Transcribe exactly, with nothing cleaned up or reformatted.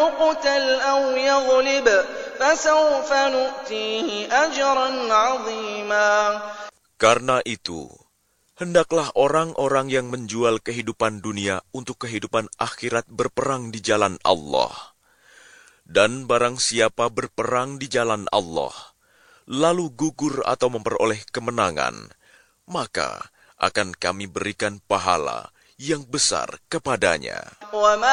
يُقْتَلْ أَوْ يَغْلِبْ فَسَوْفَ نُؤْتِيهِ أَجْرًا عَظِيمًا. Karena itu, hendaklah orang-orang yang menjual kehidupan dunia untuk kehidupan akhirat berperang di jalan Allah. Dan barang siapa berperang di jalan Allah, lalu gugur atau memperoleh kemenangan, maka akan kami berikan pahala yang besar kepadanya.